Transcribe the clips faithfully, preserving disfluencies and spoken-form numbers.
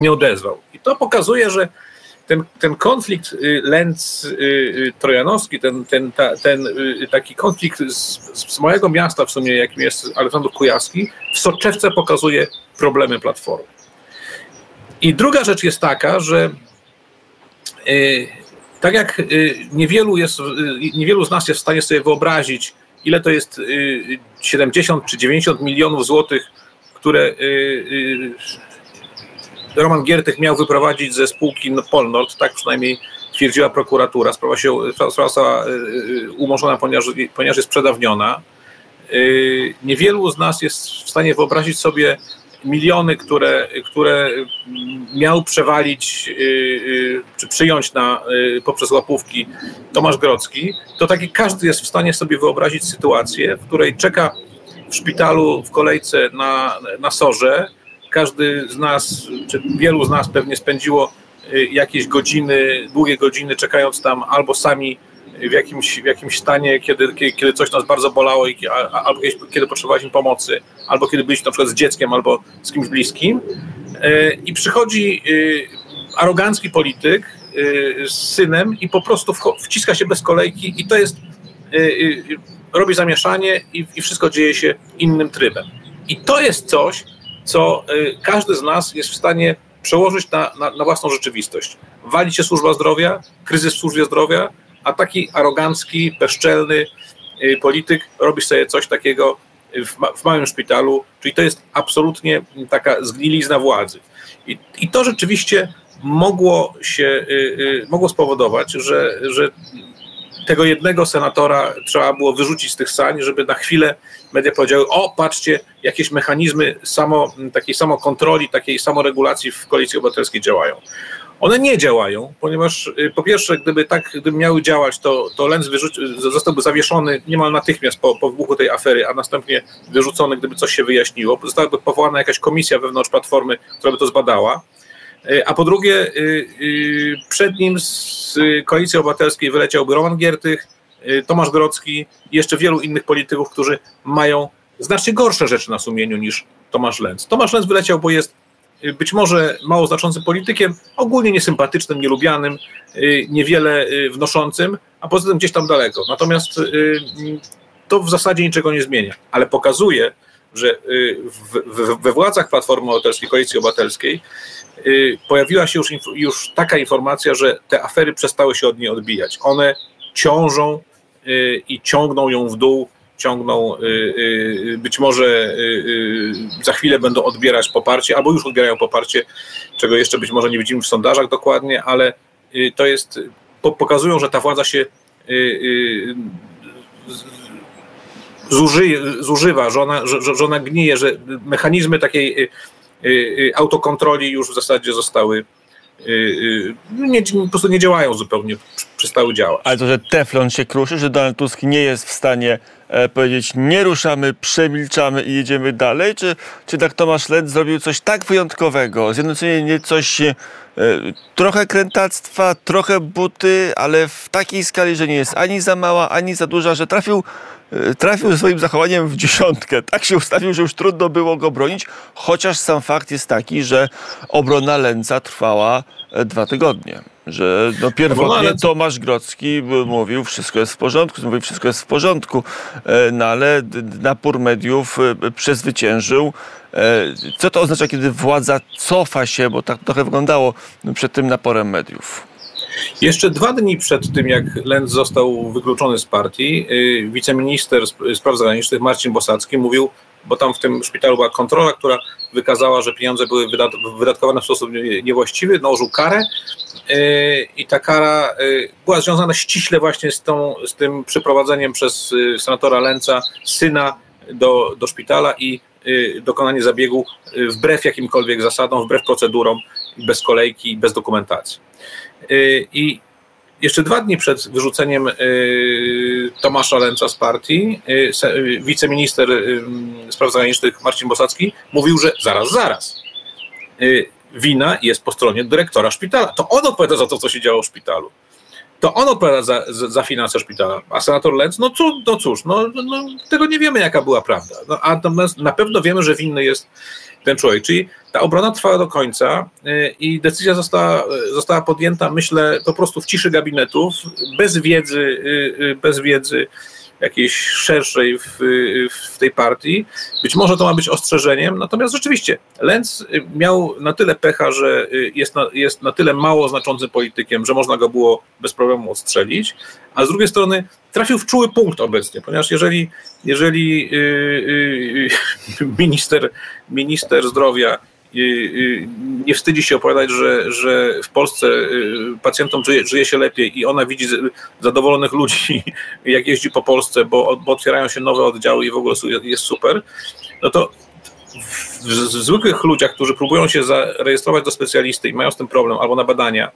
nie odezwał. I to pokazuje, że ten, ten konflikt Lędz-Trojanowski, ten, ten, ta, ten taki konflikt z, z małego miasta w sumie, jakim jest Aleksandrów Kujawski, w soczewce pokazuje problemy Platformy. I druga rzecz jest taka, że y, tak jak y, niewielu, jest, y, niewielu z nas jest w stanie sobie wyobrazić, ile to jest y, siedemdziesiąt czy dziewięćdziesiąt milionów złotych, które y, y, Roman Giertych miał wyprowadzić ze spółki Polnord, tak przynajmniej twierdziła prokuratura. Sprawa się sprawa została umorzona, ponieważ, ponieważ jest przedawniona. Niewielu z nas jest w stanie wyobrazić sobie miliony, które, które miał przewalić czy przyjąć na, poprzez łapówki Tomasz Grodzki. To taki każdy jest w stanie sobie wyobrazić sytuację, w której czeka w szpitalu w kolejce na, na sorze. Każdy z nas, czy wielu z nas pewnie spędziło jakieś godziny, długie godziny czekając tam albo sami w jakimś, w jakimś stanie, kiedy, kiedy coś nas bardzo bolało, i, albo kiedy potrzebowaliśmy pomocy, albo kiedy byliśmy na przykład z dzieckiem, albo z kimś bliskim. I przychodzi arogancki polityk z synem i po prostu wciska się bez kolejki i to jest, robi zamieszanie i, i wszystko dzieje się innym trybem. I to jest coś, co każdy z nas jest w stanie przełożyć na, na, na własną rzeczywistość. Wali się służba zdrowia, kryzys w służbie zdrowia, a taki arogancki, bezczelny polityk robi sobie coś takiego w, ma, w małym szpitalu, czyli to jest absolutnie taka zgnilizna władzy. I, i to rzeczywiście mogło się, y, y, mogło spowodować, że, że tego jednego senatora trzeba było wyrzucić z tych sań, żeby na chwilę media powiedziały: o, patrzcie, jakieś mechanizmy samo, takiej samokontroli, takiej samoregulacji w Koalicji Obywatelskiej działają. One nie działają, ponieważ po pierwsze, gdyby tak gdyby miały działać, to, to Lędz wyrzuci, zostałby zawieszony niemal natychmiast po, po wybuchu tej afery, a następnie wyrzucony, gdyby coś się wyjaśniło. Zostałaby powołana jakaś komisja wewnątrz Platformy, która by to zbadała. A po drugie, przed nim z Koalicji Obywatelskiej wyleciałby Roman Giertych, Tomasz Grodzki i jeszcze wielu innych polityków, którzy mają znacznie gorsze rzeczy na sumieniu niż Tomasz Lędz. Tomasz Lędz wyleciał, bo jest być może mało znaczącym politykiem, ogólnie niesympatycznym, nielubianym, niewiele wnoszącym, a poza tym gdzieś tam daleko. Natomiast to w zasadzie niczego nie zmienia, ale pokazuje, że w, w, we władzach Platformy Obywatelskiej, Koalicji Obywatelskiej pojawiła się już, już taka informacja, że te afery przestały się od niej odbijać. One ciążą i ciągną ją w dół, ciągną, być może za chwilę będą odbierać poparcie, albo już odbierają poparcie, czego jeszcze być może nie widzimy w sondażach dokładnie, ale to jest, pokazują, że ta władza się zuży, zużywa, że ona, że, że ona gnije, że mechanizmy takiej autokontroli już w zasadzie zostały, nie, po prostu nie działają zupełnie, przestały działać. Ale to, że teflon się kruszy, że Donald Tusk nie jest w stanie e, powiedzieć: nie ruszamy, przemilczamy i jedziemy dalej, czy, czy tak Tomasz Lędz zrobił coś tak wyjątkowego, zjednoczenie coś e, trochę krętactwa, trochę buty, ale w takiej skali, że nie jest ani za mała, ani za duża, że trafił trafił swoim zachowaniem w dziesiątkę. Tak się ustawił, że już trudno było go bronić, chociaż sam fakt jest taki, że obrona Lędza trwała dwa tygodnie. Że no pierwotnie Tomasz Grodzki mówił, wszystko jest w porządku, mówił, wszystko jest w porządku, no ale napór mediów przezwyciężył. Co to oznacza, kiedy władza cofa się, bo tak trochę wyglądało przed tym naporem mediów? Jeszcze dwa dni przed tym, jak Lędz został wykluczony z partii, wiceminister spraw zagranicznych Marcin Bosacki mówił, bo tam w tym szpitalu była kontrola, która wykazała, że pieniądze były wydatkowane w sposób niewłaściwy, nałożył karę i ta kara była związana ściśle właśnie z, tą, z tym przyprowadzeniem przez senatora Lędza syna do, do szpitala i dokonanie zabiegu wbrew jakimkolwiek zasadom, wbrew procedurom, bez kolejki, bez dokumentacji. I jeszcze dwa dni przed wyrzuceniem Tomasza Lędza z partii wiceminister spraw zagranicznych Marcin Bosacki mówił, że zaraz, zaraz. Wina jest po stronie dyrektora szpitala. To on odpowiada za to, co się działo w szpitalu. To on odpowiada za, za, za finanse szpitala. A senator Lędz, no cóż, no cóż, no, no tego nie wiemy, jaka była prawda. No, a natomiast na pewno wiemy, że winny jest ten człowiek. Czyli ta obrona trwała do końca i decyzja została, została podjęta, myślę, po prostu w ciszy gabinetów, bez wiedzy, bez wiedzy jakiejś szerszej w, w tej partii. Być może to ma być ostrzeżeniem, natomiast rzeczywiście Lentz miał na tyle pecha, że jest na, jest na tyle mało znaczącym politykiem, że można go było bez problemu odstrzelić, a z drugiej strony trafił w czuły punkt obecnie, ponieważ jeżeli, jeżeli yy, yy, minister, minister zdrowia nie wstydzi się opowiadać, że, że w Polsce pacjentom żyje, żyje się lepiej i ona widzi zadowolonych ludzi, jak jeździ po Polsce, bo, bo otwierają się nowe oddziały i w ogóle jest super, no to w, w zwykłych ludziach, którzy próbują się zarejestrować do specjalisty i mają z tym problem albo na badania,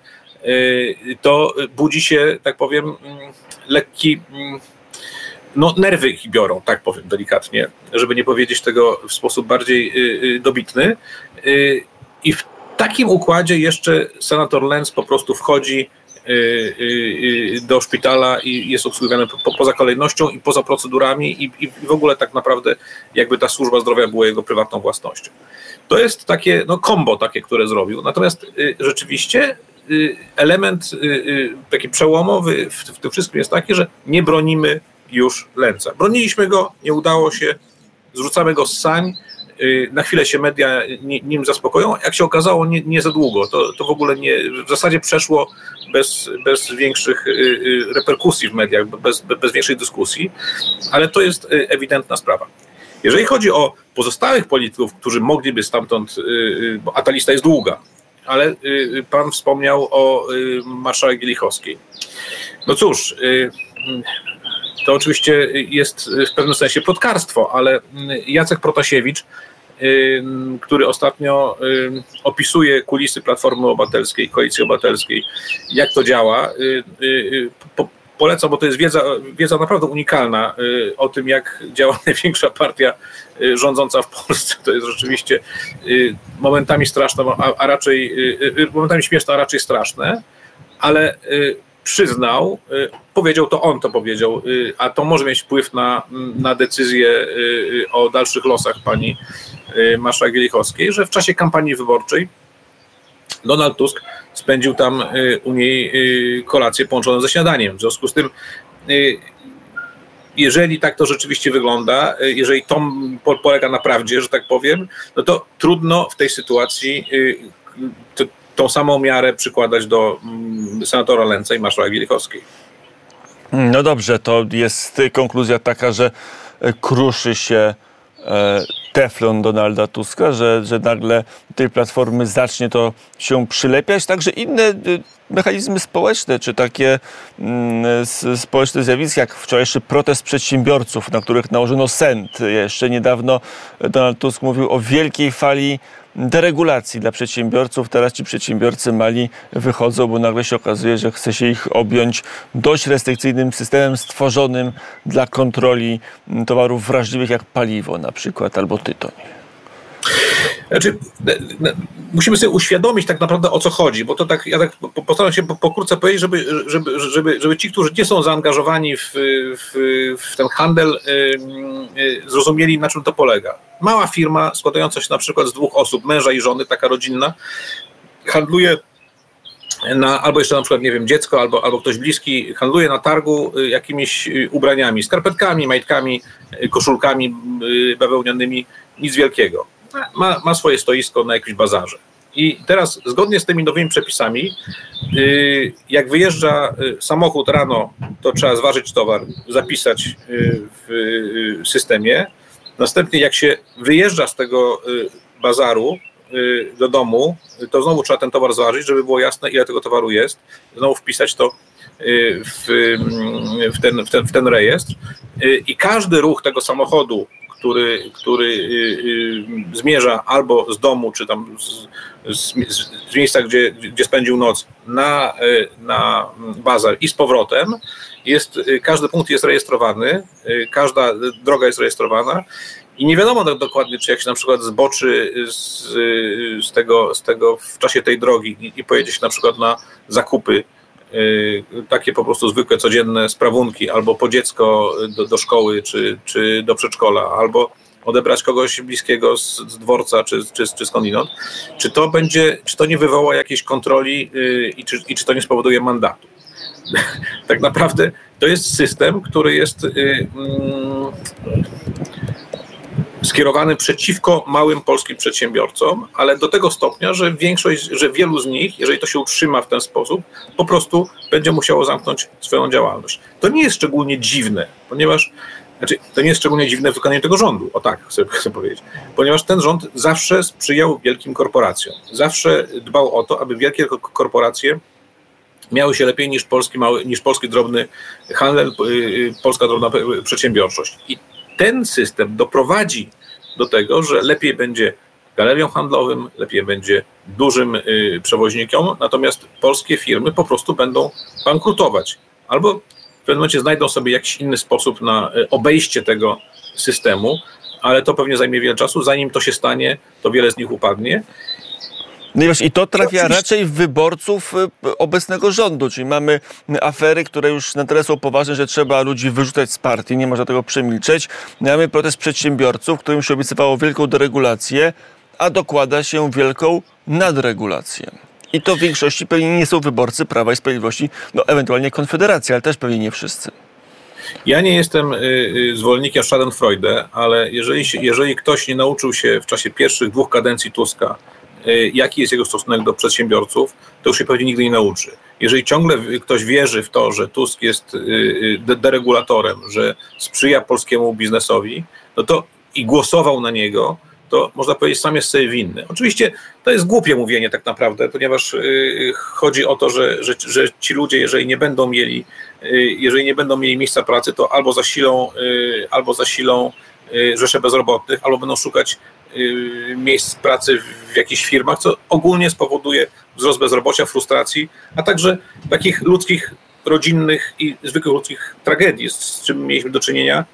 to budzi się, tak powiem, lekki... No, nerwy ich biorą, tak powiem delikatnie, żeby nie powiedzieć tego w sposób bardziej y, y, dobitny. Y, I w takim układzie jeszcze senator Lentz po prostu wchodzi y, y, do szpitala i jest obsługiwany po, poza kolejnością i poza procedurami i, i w ogóle tak naprawdę jakby ta służba zdrowia była jego prywatną własnością. To jest takie no, kombo takie, które zrobił. Natomiast y, rzeczywiście y, element y, y, taki przełomowy w, w tym wszystkim jest taki, że nie bronimy już Lentza. Broniliśmy go, nie udało się, zrzucamy go z sań, na chwilę się media nim zaspokoją, jak się okazało nie, nie za długo, to, to w ogóle nie, w zasadzie przeszło bez, bez większych reperkusji w mediach, bez, bez większej dyskusji, ale to jest ewidentna sprawa. Jeżeli chodzi o pozostałych polityków, którzy mogliby stamtąd, a ta lista jest długa, ale pan wspomniał o marszałek Wielichowskiej. No cóż, to oczywiście jest w pewnym sensie plotkarstwo, ale Jacek Protasiewicz, który ostatnio opisuje kulisy Platformy Obywatelskiej, Koalicji Obywatelskiej, jak to działa, polecam, bo to jest wiedza, wiedza naprawdę unikalna o tym, jak działa największa partia rządząca w Polsce. To jest rzeczywiście momentami straszne, a, a raczej momentami śmieszne, a raczej straszne, ale przyznał, powiedział to on to powiedział, a to może mieć wpływ na, na decyzję o dalszych losach pani marszałek Wielichowskiej, że w czasie kampanii wyborczej Donald Tusk spędził tam u niej kolację połączoną ze śniadaniem. W związku z tym, jeżeli tak to rzeczywiście wygląda, jeżeli to polega na prawdzie, że tak powiem, no to trudno w tej sytuacji to, tą samą miarę przykładać do senatora Lentza i marszałek Wielichowskiej. No dobrze, to jest konkluzja taka, że kruszy się teflon Donalda Tuska, że, że nagle tej Platformy zacznie to się przylepiać. Także inne mechanizmy społeczne, czy takie mm, społeczne zjawiska, jak wczorajszy protest przedsiębiorców, na których nałożono cent. Jeszcze niedawno Donald Tusk mówił o wielkiej fali deregulacji dla przedsiębiorców. Teraz ci przedsiębiorcy mali wychodzą, bo nagle się okazuje, że chce się ich objąć dość restrykcyjnym systemem stworzonym dla kontroli towarów wrażliwych, jak paliwo na przykład, albo tytoń. Znaczy, musimy sobie uświadomić tak naprawdę, o co chodzi, bo to tak, ja tak postaram się pokrótce powiedzieć, żeby, żeby, żeby, żeby ci, którzy nie są zaangażowani w, w, w ten handel, zrozumieli, na czym to polega. Mała firma składająca się na przykład z dwóch osób, męża i żony, taka rodzinna, handluje na, albo jeszcze na przykład, nie wiem, dziecko, albo, albo ktoś bliski, handluje na targu jakimiś ubraniami, skarpetkami, majtkami, koszulkami bawełnianymi, nic wielkiego. Ma, ma swoje stoisko na jakimś bazarze. I teraz zgodnie z tymi nowymi przepisami, jak wyjeżdża samochód rano, to trzeba zważyć towar, zapisać w systemie. Następnie jak się wyjeżdża z tego bazaru do domu, to znowu trzeba ten towar zważyć, żeby było jasne, ile tego towaru jest. Znowu wpisać to w, w, ten, w, ten, w ten rejestr. I każdy ruch tego samochodu, który, który zmierza albo z domu, czy tam z, z, z miejsca, gdzie, gdzie spędził noc, na, na bazar i z powrotem, jest, każdy punkt jest rejestrowany, każda droga jest rejestrowana i nie wiadomo dokładnie, czy jak się na przykład zboczy z, z, tego, z tego w czasie tej drogi i, i pojedzie się na przykład na zakupy, takie po prostu zwykłe, codzienne sprawunki, albo po dziecko do, do szkoły, czy, czy do przedszkola, albo odebrać kogoś bliskiego z, z dworca czy, czy, czy skądinąd, czy to będzie, czy to nie wywoła jakiejś kontroli yy, i, czy, i czy to nie spowoduje mandatu. Tak naprawdę to jest system, który jest yy, yy, skierowany przeciwko małym polskim przedsiębiorcom, ale do tego stopnia, że większość, że wielu z nich, jeżeli to się utrzyma w ten sposób, po prostu będzie musiało zamknąć swoją działalność. To nie jest szczególnie dziwne, ponieważ Znaczy, to nie jest szczególnie dziwne w wykonaniu tego rządu, o tak chcę, chcę powiedzieć, ponieważ ten rząd zawsze sprzyjał wielkim korporacjom. Zawsze dbał o to, aby wielkie korporacje miały się lepiej niż polski, mały, niż polski drobny handel, polska drobna przedsiębiorczość. I ten system doprowadzi do tego, że lepiej będzie galeriom handlowym, lepiej będzie dużym przewoźnikom, natomiast polskie firmy po prostu będą bankrutować. Albo w pewnym momencie znajdą sobie jakiś inny sposób na obejście tego systemu, ale to pewnie zajmie wiele czasu. Zanim to się stanie, to wiele z nich upadnie. No i, wiesz, i to trafia Oczywiście. raczej w wyborców obecnego rządu, czyli mamy afery, które już na tyle są poważne, że trzeba ludzi wyrzucać z partii, nie można tego przemilczeć. Mamy protest przedsiębiorców, którym się obiecywało wielką deregulację, a dokłada się wielką nadregulację. I to w większości pewnie nie są wyborcy Prawa i Sprawiedliwości, no ewentualnie Konfederacja, ale też pewnie nie wszyscy. Ja nie jestem y, y, zwolennikiem Schadenfreude, ale jeżeli, się, jeżeli ktoś nie nauczył się w czasie pierwszych dwóch kadencji Tuska, y, jaki jest jego stosunek do przedsiębiorców, to już się pewnie nigdy nie nauczy. Jeżeli ciągle ktoś wierzy w to, że Tusk jest y, y, deregulatorem, że sprzyja polskiemu biznesowi, no to i głosował na niego, to można powiedzieć, sam jest sobie winny. Oczywiście to jest głupie mówienie tak naprawdę, ponieważ y, chodzi o to, że, że, że ci ludzie, jeżeli nie będą mieli, y, jeżeli nie będą mieli miejsca pracy, to albo zasilą, y, albo zasilą y, rzeszę bezrobotnych, albo będą szukać y, miejsc pracy w jakichś firmach, co ogólnie spowoduje wzrost bezrobocia, frustracji, a także takich ludzkich, rodzinnych i zwykłych ludzkich tragedii, z czym mieliśmy do czynienia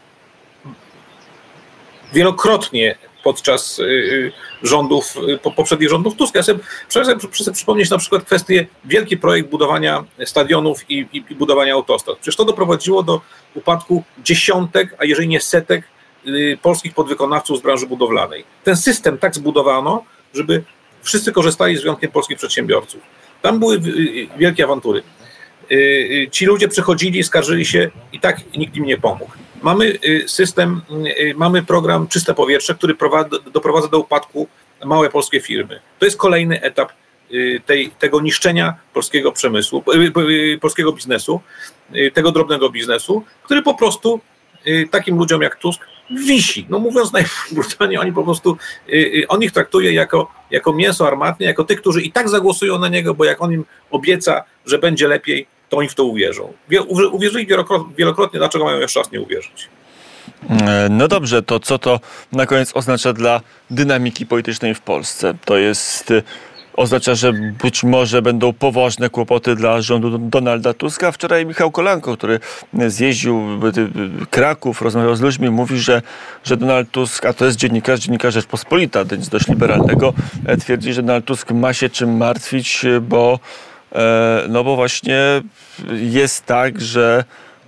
wielokrotnie podczas y, rządów, po, poprzednich rządów Tuska. Ja sobie, sobie przypomnieć na przykład kwestię, wielki projekt budowania stadionów i, i, i budowania autostrad. Przecież to doprowadziło do upadku dziesiątek, a jeżeli nie setek y, polskich podwykonawców z branży budowlanej. Ten system tak zbudowano, żeby wszyscy korzystali z wyjątkiem polskich przedsiębiorców. Tam były y, wielkie awantury. Y, y, ci ludzie przychodzili, skarżyli się i tak nikt im nie pomógł. Mamy system, mamy program Czyste Powietrze, który doprowadza do upadku małe polskie firmy. To jest kolejny etap tej, tego niszczenia polskiego przemysłu, polskiego biznesu, tego drobnego biznesu, który po prostu takim ludziom jak Tusk wisi. No mówiąc najbrutalniej, oni po prostu, on ich traktuje jako, jako mięso armatnie, jako tych, którzy i tak zagłosują na niego, bo jak on im obieca, że będzie lepiej, to oni w to uwierzą. Uwierzyli wielokrotnie, dlaczego mają jeszcze raz nie uwierzyć? No dobrze, to co to na koniec oznacza dla dynamiki politycznej w Polsce? To jest, oznacza, że być może będą poważne kłopoty dla rządu Donalda Tuska. Wczoraj Michał Kolanko, który zjeździł Kraków, rozmawiał z ludźmi, mówi, że, że Donald Tusk, a to jest dziennikarz, dziennikarz Rzeczpospolita, więc dość liberalnego, twierdzi, że Donald Tusk ma się czym martwić, bo no bo właśnie jest tak, że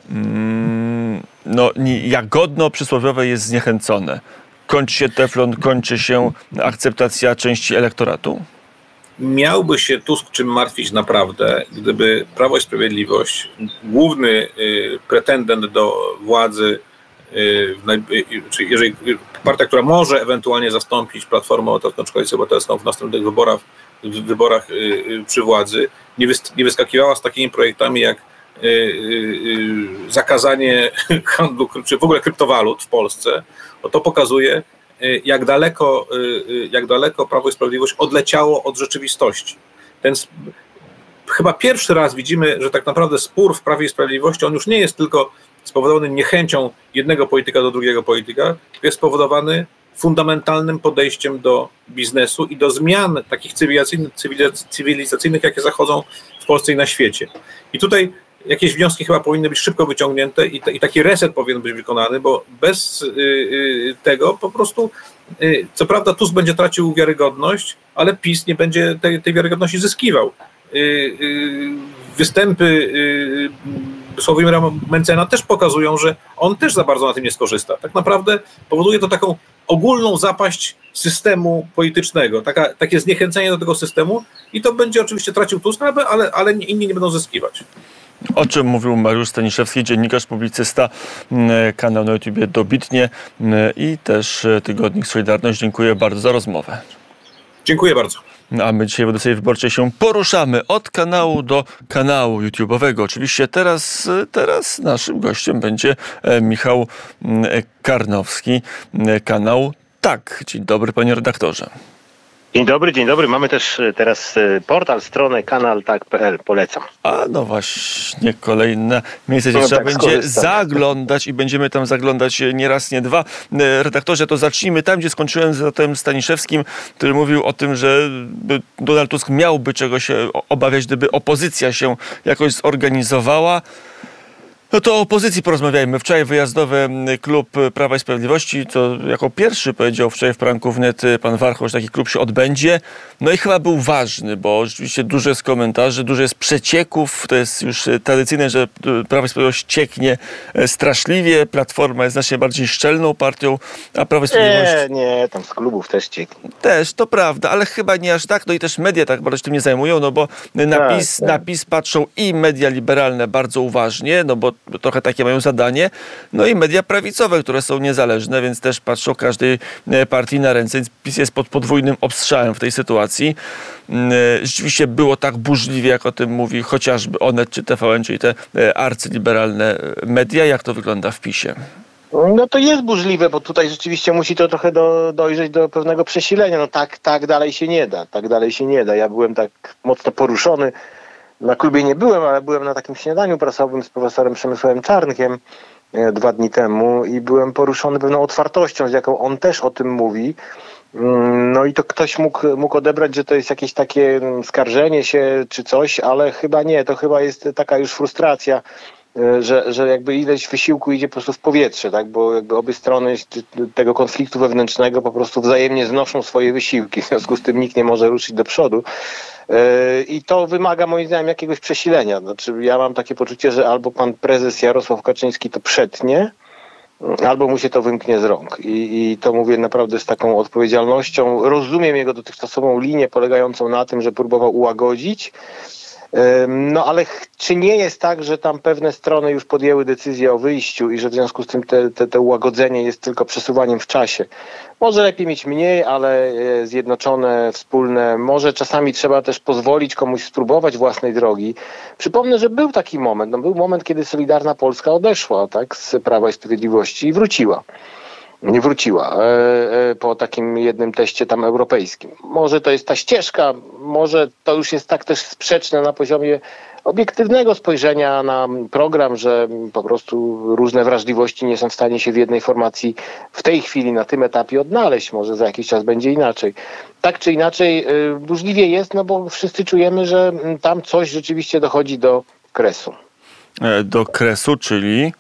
mm, no, jagodno przysłowiowe jest zniechęcone. Kończy się teflon, kończy się akceptacja części elektoratu? Miałby się Tusk czym martwić naprawdę, gdyby Prawo i Sprawiedliwość, główny y, pretendent do władzy, y, czyli jeżeli partia, która może ewentualnie zastąpić Platformę Obywatelską czy Koalicję Obywatelską w następnych wyborach, w wyborach y, y, przy władzy, nie, wys, nie wyskakiwała z takimi projektami jak y, y, zakazanie handlu, czy w ogóle kryptowalut w Polsce, no to pokazuje, y, jak daleko, y, jak daleko Prawo i Sprawiedliwość odleciało od rzeczywistości. Ten, chyba pierwszy raz widzimy, że tak naprawdę spór w Prawie i Sprawiedliwości, on już nie jest tylko spowodowany niechęcią jednego polityka do drugiego polityka, tylko jest spowodowany fundamentalnym podejściem do biznesu i do zmian takich cywilizacyjnych, cywilizacyjnych, jakie zachodzą w Polsce i na świecie. I tutaj jakieś wnioski chyba powinny być szybko wyciągnięte i, te, i taki reset powinien być wykonany, bo bez y, y, tego po prostu, y, co prawda Tusk będzie tracił wiarygodność, ale PiS nie będzie tej, tej wiarygodności zyskiwał. Y, y, występy y, Sławomira Mencena też pokazują, że on też za bardzo na tym nie skorzysta. Tak naprawdę powoduje to taką ogólną zapaść systemu politycznego, taka, takie zniechęcenie do tego systemu i to będzie oczywiście tracił Tusk, ale, ale inni nie będą zyskiwać. O czym mówił Mariusz Staniszewski, dziennikarz, publicysta, kanał na YouTubie Dobitnie i też tygodnik Solidarność. Dziękuję bardzo za rozmowę. Dziękuję bardzo. A my dzisiaj w Audycji Wyborczej się poruszamy od kanału do kanału YouTube'owego. Oczywiście teraz, teraz naszym gościem będzie Michał Karnowski, kanał Tak. Dzień dobry, panie redaktorze. Dzień dobry, dzień dobry. Mamy też teraz portal, stronę kanal tak kropka p l. Polecam. A no właśnie, kolejne miejsce, gdzie no trzeba tak będzie skorzystam. zaglądać i będziemy tam zaglądać nie raz, nie dwa. Redaktorze, to zacznijmy tam, gdzie skończyłem z Zatem Staniszewskim, który mówił o tym, że Donald Tusk miałby czego się obawiać, gdyby opozycja się jakoś zorganizowała. No to o opozycji porozmawiajmy. Wczoraj wyjazdowy klub Prawa i Sprawiedliwości, to jako pierwszy powiedział wczoraj w poranku wnet pan Warchoł, że taki klub się odbędzie. No i chyba był ważny, bo rzeczywiście dużo jest komentarzy, dużo jest przecieków. To jest już tradycyjne, że Prawo i Sprawiedliwość cieknie straszliwie. Platforma jest znacznie bardziej szczelną partią, a Prawo i Sprawiedliwość... Nie, nie, tam z klubów też cieknie. Też, to prawda, ale chyba nie aż tak. No i też media tak bardzo się tym nie zajmują, no bo na PiS, tak, tak. na PiS patrzą i media liberalne bardzo uważnie, no bo trochę takie mają zadanie, no i media prawicowe, które są niezależne, więc też patrzą każdej partii na ręce, więc PiS jest pod podwójnym obstrzałem w tej sytuacji. Rzeczywiście było tak burzliwie, jak o tym mówi chociażby Onet czy T V N, czyli te arcyliberalne media. Jak to wygląda w PiSie? No to jest burzliwe, bo tutaj rzeczywiście musi to trochę do, dojrzeć do pewnego przesilenia. No tak, tak dalej się nie da. Tak dalej się nie da. Ja byłem tak mocno poruszony. Na klubie nie byłem, ale byłem na takim śniadaniu prasowym z profesorem Przemysławem Czarnkiem e, dwa dni temu i byłem poruszony pewną otwartością, z jaką on też o tym mówi. No i to ktoś mógł, mógł odebrać, że to jest jakieś takie skarżenie się czy coś, ale chyba nie. To chyba jest taka już frustracja, że, że jakby ileś wysiłku idzie po prostu w powietrze, tak? Bo jakby obie strony tego konfliktu wewnętrznego po prostu wzajemnie znoszą swoje wysiłki, w związku z tym nikt nie może ruszyć do przodu. I to wymaga moim zdaniem jakiegoś przesilenia. Znaczy, ja mam takie poczucie, że albo pan prezes Jarosław Kaczyński to przetnie, albo mu się to wymknie z rąk. I, i to mówię naprawdę z taką odpowiedzialnością. Rozumiem jego dotychczasową linię polegającą na tym, że próbował ułagodzić. No ale czy nie jest tak, że tam pewne strony już podjęły decyzję o wyjściu i że w związku z tym te, te, te ułagodzenie jest tylko przesuwaniem w czasie? Może lepiej mieć mniej, ale zjednoczone, wspólne. Może czasami trzeba też pozwolić komuś spróbować własnej drogi. Przypomnę, że był taki moment. No, był moment, kiedy Solidarna Polska odeszła, tak, z Prawa i Sprawiedliwości i wróciła. Nie wróciła e, e, po takim jednym teście tam europejskim. Może to jest ta ścieżka, może to już jest tak też sprzeczne na poziomie obiektywnego spojrzenia na program, że po prostu różne wrażliwości nie są w stanie się w jednej formacji w tej chwili, na tym etapie odnaleźć. Może za jakiś czas będzie inaczej. Tak czy inaczej e, burzliwie jest, no bo wszyscy czujemy, że tam coś rzeczywiście dochodzi do kresu. Do kresu, czyli...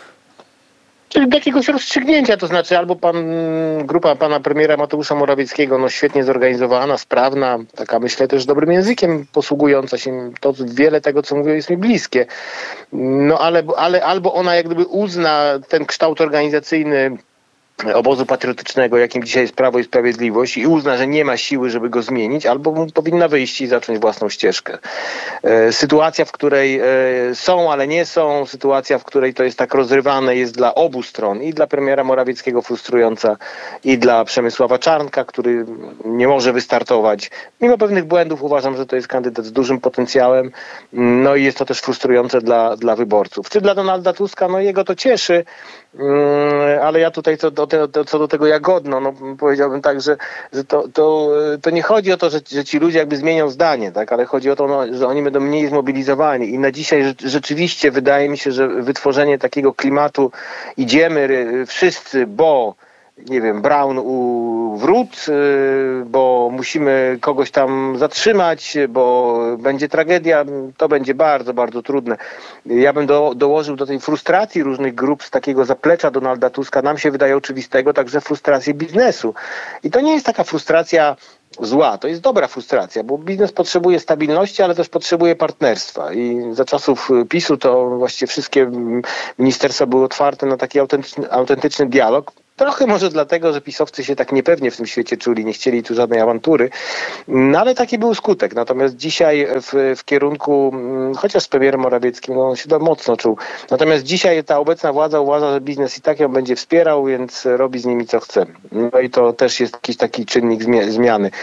Czyli do jakiegoś rozstrzygnięcia, to znaczy albo pan, grupa pana premiera Mateusza Morawieckiego, no świetnie zorganizowana, sprawna, taka myślę też dobrym językiem posługująca się, to wiele tego, co mówią, jest mi bliskie. No ale, ale albo ona jak gdyby uzna ten kształt organizacyjny obozu patriotycznego, jakim dzisiaj jest Prawo i Sprawiedliwość i uzna, że nie ma siły, żeby go zmienić, albo powinna wyjść i zacząć własną ścieżkę. Sytuacja, w której są, ale nie są, sytuacja, w której to jest tak rozrywane, jest dla obu stron, i dla premiera Morawieckiego frustrująca, i dla Przemysława Czarnka, który nie może wystartować. Mimo pewnych błędów uważam, że to jest kandydat z dużym potencjałem, no i jest to też frustrujące dla, dla wyborców. Czy dla Donalda Tuska? No jego to cieszy, ale ja tutaj co do, te, co do tego jagodno, no powiedziałbym tak, że, że to, to, to nie chodzi o to, że, że ci ludzie jakby zmienią zdanie, tak, ale chodzi o to, no, że oni będą mniej zmobilizowani i na dzisiaj rzeczywiście wydaje mi się, że wytworzenie takiego klimatu idziemy wszyscy, bo nie wiem, Braun u wrót, bo musimy kogoś tam zatrzymać, bo będzie tragedia, to będzie bardzo, bardzo trudne. Ja bym do, dołożył do tej frustracji różnych grup z takiego zaplecza Donalda Tuska, nam się wydaje oczywistego, także frustrację biznesu. I to nie jest taka frustracja zła, to jest dobra frustracja, bo biznes potrzebuje stabilności, ale też potrzebuje partnerstwa i za czasów PiSu to właściwie wszystkie ministerstwa były otwarte na taki autentyczny, autentyczny dialog. Trochę może dlatego, że pisowcy się tak niepewnie w tym świecie czuli, nie chcieli tu żadnej awantury, no ale taki był skutek. Natomiast dzisiaj w, w kierunku, chociaż z premierem Morawieckim, no on się tam mocno czuł. Natomiast dzisiaj ta obecna władza uważa, że biznes i tak ją będzie wspierał, więc robi z nimi co chce. No i to też jest jakiś taki czynnik zmiany.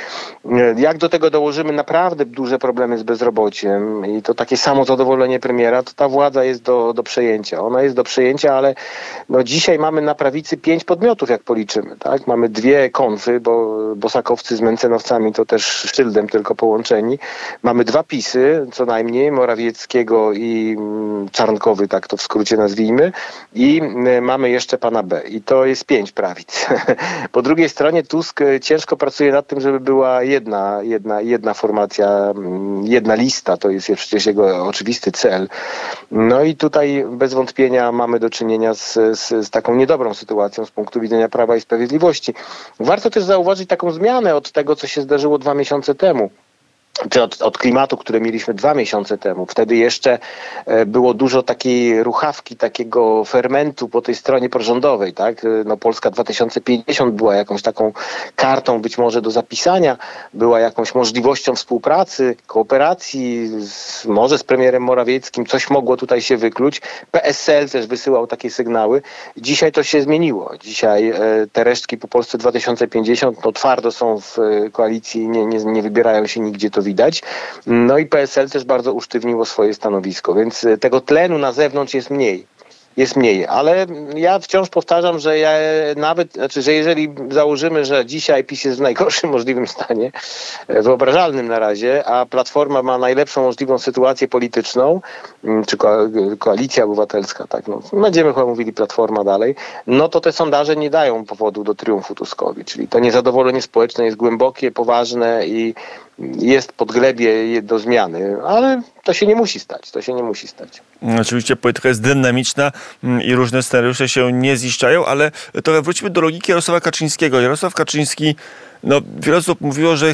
Jak do tego dołożymy naprawdę duże problemy z bezrobociem i to takie samo zadowolenie premiera, to ta władza jest do, do przejęcia. Ona jest do przejęcia, ale no dzisiaj mamy na prawicy pięć podmiotów, jak policzymy, tak? Mamy dwie konfy, bo bosakowcy z mencenowcami to też szyldem tylko połączeni. Mamy dwa pisy, co najmniej, Morawieckiego i Czarnkowy, tak to w skrócie nazwijmy. I mamy jeszcze pana B. I to jest pięć prawic. Po drugiej stronie Tusk ciężko pracuje nad tym, żeby była jedna, jedna, jedna formacja, jedna lista. To jest przecież jego oczywisty cel. No i tutaj bez wątpienia mamy do czynienia z, z, z taką niedobrą sytuacją z punktu widzenia Prawa i Sprawiedliwości. Warto też zauważyć taką zmianę od tego, co się zdarzyło dwa miesiące temu. Czy od, od klimatu, które mieliśmy dwa miesiące temu. Wtedy jeszcze było dużo takiej ruchawki, takiego fermentu po tej stronie prorządowej, tak? No Polska dwa tysiące pięćdziesiąt była jakąś taką kartą być może do zapisania, była jakąś możliwością współpracy, kooperacji, z, może z premierem Morawieckim, coś mogło tutaj się wykluć. P S L też wysyłał takie sygnały. Dzisiaj to się zmieniło. Dzisiaj e, te resztki po Polsce dwa tysiące pięćdziesiąt no twardo są w e, koalicji, nie, nie, nie wybierają się nigdzie, to widać. No i P S L też bardzo usztywniło swoje stanowisko, więc tego tlenu na zewnątrz jest mniej. Jest mniej, ale ja wciąż powtarzam, że ja nawet, znaczy, że jeżeli założymy, że dzisiaj PiS jest w najgorszym możliwym stanie, wyobrażalnym na razie, a Platforma ma najlepszą możliwą sytuację polityczną, czy Koalicja Obywatelska, tak, no, będziemy chyba mówili Platforma dalej, no to te sondaże nie dają powodu do triumfu Tuskowi, czyli to niezadowolenie społeczne jest głębokie, poważne i jest podglebie do zmiany, ale to się nie musi stać, to się nie musi stać. Oczywiście polityka jest dynamiczna i różne scenariusze się nie ziszczają, ale trochę wróćmy do logiki Jarosława Kaczyńskiego. Jarosław Kaczyński, no wiele osób mówiło, że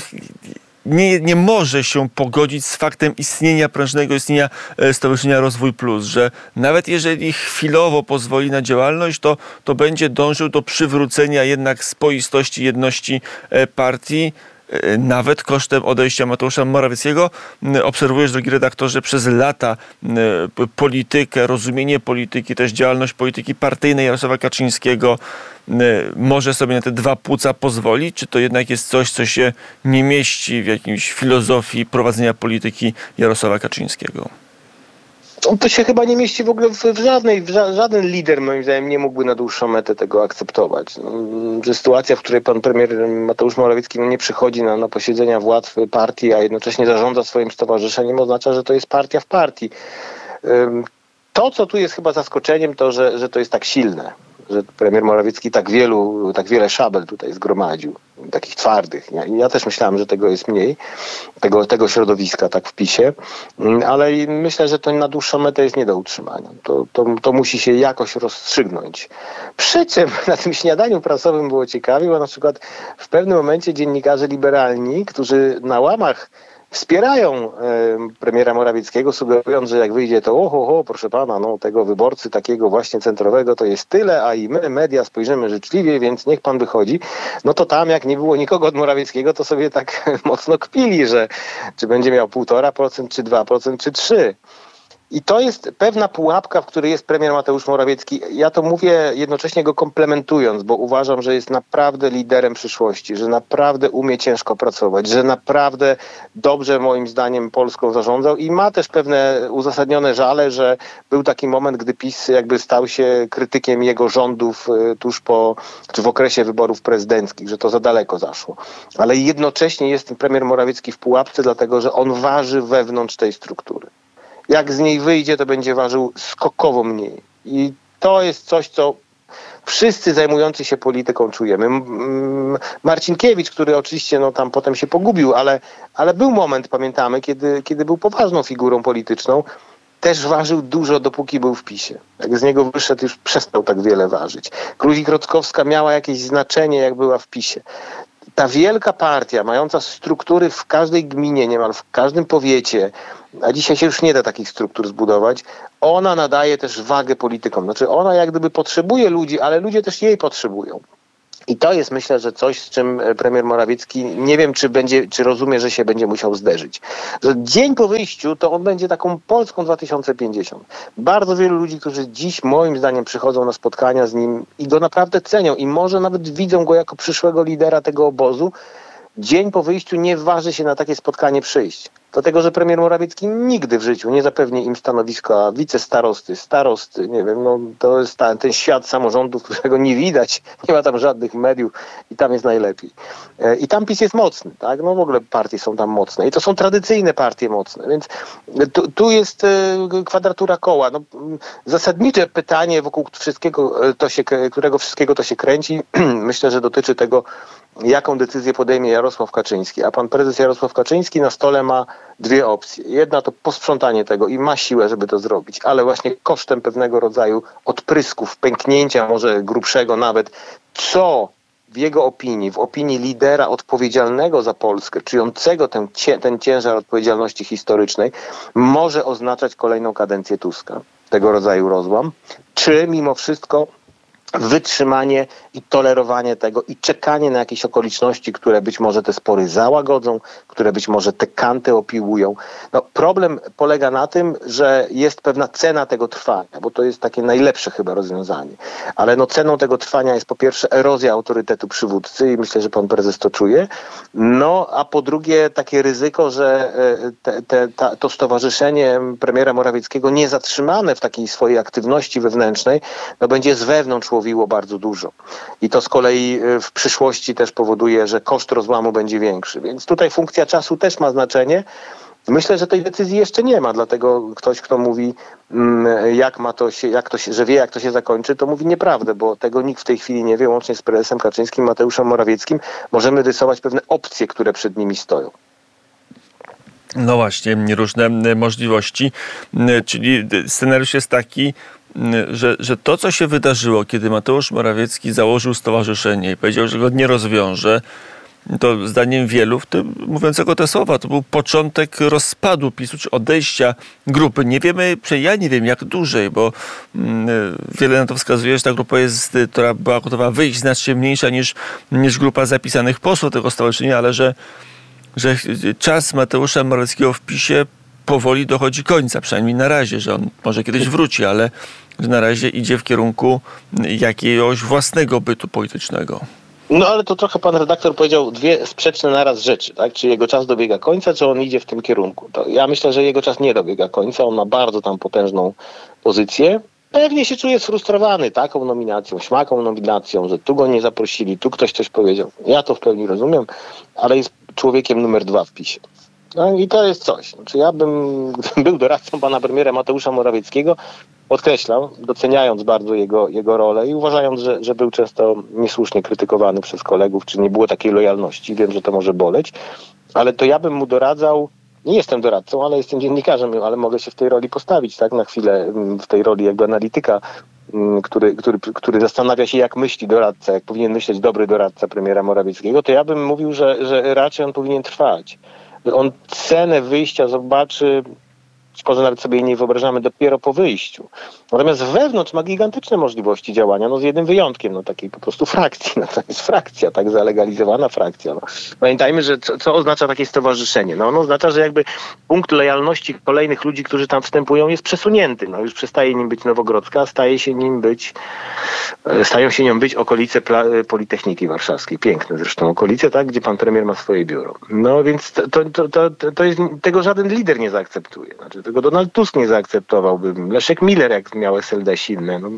nie, nie może się pogodzić z faktem istnienia, prężnego istnienia Stowarzyszenia Rozwój Plus, że nawet jeżeli chwilowo pozwoli na działalność, to, to będzie dążył do przywrócenia jednak spoistości, jedności partii, nawet kosztem odejścia Mateusza Morawieckiego. Obserwujesz, drogi redaktorze, przez lata politykę, rozumienie polityki, też działalność polityki partyjnej Jarosława Kaczyńskiego. Może sobie na te dwa płuca pozwolić? Czy to jednak jest coś, co się nie mieści w jakiejś filozofii prowadzenia polityki Jarosława Kaczyńskiego? To się chyba nie mieści w ogóle w, w żadnej, w ża- żaden lider moim zdaniem nie mógłby na dłuższą metę tego akceptować. No, że sytuacja, w której pan premier Mateusz Morawiecki no, nie przychodzi na, na posiedzenia władz partii, a jednocześnie zarządza swoim stowarzyszeniem, oznacza, że to jest partia w partii. Ym, to, co tu jest chyba zaskoczeniem, to, że, że to jest tak silne. Że premier Morawiecki tak wielu, tak wiele szabel tutaj zgromadził, takich twardych. Ja, ja też myślałem, że tego jest mniej, tego, tego środowiska tak w PiSie, ale myślę, że to na dłuższą metę jest nie do utrzymania. To, to, to musi się jakoś rozstrzygnąć. Przy czym na tym śniadaniu prasowym było ciekawie, bo na przykład w pewnym momencie dziennikarze liberalni, którzy na łamach wspierają e, premiera Morawieckiego, sugerując, że jak wyjdzie to oho, ho, proszę pana, no tego wyborcy takiego właśnie centrowego to jest tyle, a i my, media, spojrzymy życzliwie, więc niech pan wychodzi. No to tam, jak nie było nikogo od Morawieckiego, to sobie tak mocno kpili, że czy będzie miał półtora procent, czy dwa procent, czy trzy procent. I to jest pewna pułapka, w której jest premier Mateusz Morawiecki. Ja to mówię jednocześnie go komplementując, bo uważam, że jest naprawdę liderem przyszłości, że naprawdę umie ciężko pracować, że naprawdę dobrze moim zdaniem Polską zarządzał i ma też pewne uzasadnione żale, że był taki moment, gdy PiS jakby stał się krytykiem jego rządów tuż po, czy w okresie wyborów prezydenckich, że to za daleko zaszło. Ale jednocześnie jest ten premier Morawiecki w pułapce, dlatego że on waży wewnątrz tej struktury. Jak z niej wyjdzie, to będzie ważył skokowo mniej. I to jest coś, co wszyscy zajmujący się polityką czujemy. Marcinkiewicz, który oczywiście no, tam potem się pogubił, ale, ale był moment, pamiętamy, kiedy, kiedy był poważną figurą polityczną, też ważył dużo, dopóki był w PiSie. Jak z niego wyszedł, już przestał tak wiele ważyć. Kluzik-Rockowska miała jakieś znaczenie, jak była w PiSie. Ta wielka partia, mająca struktury w każdej gminie, niemal w każdym powiecie, a dzisiaj się już nie da takich struktur zbudować, ona nadaje też wagę politykom. Znaczy ona jak gdyby potrzebuje ludzi, ale ludzie też jej potrzebują. I to jest, myślę, że coś, z czym premier Morawiecki, nie wiem, czy będzie, czy rozumie, że się będzie musiał zderzyć. Że dzień po wyjściu, to on będzie taką Polską dwa tysiące pięćdziesiąt. Bardzo wielu ludzi, którzy dziś, moim zdaniem, przychodzą na spotkania z nim i go naprawdę cenią i może nawet widzą go jako przyszłego lidera tego obozu, dzień po wyjściu nie waży się na takie spotkanie przyjść. Dlatego, że premier Morawiecki nigdy w życiu nie zapewni im stanowiska wicestarosty, starosty, nie wiem, no to jest ta, ten świat samorządów, którego nie widać, nie ma tam żadnych mediów i tam jest najlepiej. I tam PiS jest mocny, tak? No w ogóle partie są tam mocne i to są tradycyjne partie mocne, więc tu, tu jest kwadratura koła. No, zasadnicze pytanie, wokół wszystkiego to się, którego wszystkiego to się kręci, myślę, że dotyczy tego, jaką decyzję podejmie Jarosław Kaczyński. A pan prezes Jarosław Kaczyński na stole ma dwie opcje. Jedna to posprzątanie tego i ma siłę, żeby to zrobić, ale właśnie kosztem pewnego rodzaju odprysków, pęknięcia może grubszego nawet, co w jego opinii, w opinii lidera odpowiedzialnego za Polskę, czującego ten, ten ciężar odpowiedzialności historycznej, może oznaczać kolejną kadencję Tuska. Tego rodzaju rozłam. Czy mimo wszystko wytrzymanie i tolerowanie tego i czekanie na jakieś okoliczności, które być może te spory załagodzą, które być może te kanty opiłują. No, problem polega na tym, że jest pewna cena tego trwania, bo to jest takie najlepsze chyba rozwiązanie. Ale no, ceną tego trwania jest po pierwsze erozja autorytetu przywódcy i myślę, że pan prezes to czuje. No, a po drugie takie ryzyko, że te, te, ta, to stowarzyszenie premiera Morawieckiego nie zatrzymane w takiej swojej aktywności wewnętrznej, no będzie z wewnątrz łowiło bardzo dużo. I to z kolei w przyszłości też powoduje, że koszt rozłamu będzie większy. Więc tutaj funkcja czasu też ma znaczenie. Myślę, że tej decyzji jeszcze nie ma, dlatego ktoś, kto mówi, jak ma to się, jak to się, że wie, jak to się zakończy, to mówi nieprawdę, bo tego nikt w tej chwili nie wie, łącznie z prezesem Kaczyńskim, Mateuszem Morawieckim. Możemy rysować pewne opcje, które przed nimi stoją. No właśnie, różne możliwości. Czyli scenariusz jest taki, Że, że to, co się wydarzyło, kiedy Mateusz Morawiecki założył stowarzyszenie i powiedział, że go nie rozwiąże, to zdaniem wielu, w tym mówiącego te słowa, to był początek rozpadu PiSu, czy odejścia grupy. Nie wiemy, ja nie wiem jak dłużej, bo mm, wiele na to wskazuje, że ta grupa jest, która była gotowa wyjść, znacznie mniejsza niż, niż grupa zapisanych posłów tego stowarzyszenia, ale że, że czas Mateusza Morawieckiego w PiSie powoli dochodzi końca, przynajmniej na razie, że on może kiedyś wróci, ale że na razie idzie w kierunku jakiegoś własnego bytu politycznego. No ale to trochę pan redaktor powiedział dwie sprzeczne naraz rzeczy, tak? Czy jego czas dobiega końca, czy on idzie w tym kierunku. To ja myślę, że jego czas nie dobiega końca, on ma bardzo tam potężną pozycję. Pewnie się czuje sfrustrowany taką nominacją, śmaką nominacją, że tu go nie zaprosili, tu ktoś coś powiedział. Ja to w pełni rozumiem, ale jest człowiekiem numer dwa w PiSie. No i to jest coś. Znaczy ja bym, gdybym był doradcą pana premiera Mateusza Morawieckiego, podkreślam, doceniając bardzo jego, jego rolę i uważając, że, że był często niesłusznie krytykowany przez kolegów, czy nie było takiej lojalności, wiem, że to może boleć, ale to ja bym mu doradzał, nie jestem doradcą, ale jestem dziennikarzem, ale mogę się w tej roli postawić, tak, na chwilę, w tej roli jakby analityka, który, który, który zastanawia się, jak myśli doradca, jak powinien myśleć dobry doradca premiera Morawieckiego, to ja bym mówił, że, że raczej on powinien trwać. On cenę wyjścia zobaczy, może nawet sobie jej nie wyobrażamy, dopiero po wyjściu. Natomiast wewnątrz ma gigantyczne możliwości działania, no z jednym wyjątkiem, no takiej po prostu frakcji. No to jest frakcja, tak zalegalizowana frakcja. No. Pamiętajmy, że co, co oznacza takie stowarzyszenie? No ono oznacza, że jakby punkt lojalności kolejnych ludzi, którzy tam wstępują, jest przesunięty. No już przestaje nim być Nowogrodzka, a staje się nim być, stają się nią być okolice Pla- Politechniki Warszawskiej. Piękne zresztą okolice, tak, gdzie pan premier ma swoje biuro. No więc to, to, to, to jest, tego żaden lider nie zaakceptuje. Znaczy, tego Donald Tusk nie zaakceptowałby. Leszek Miller, jak miał S L D silne. No,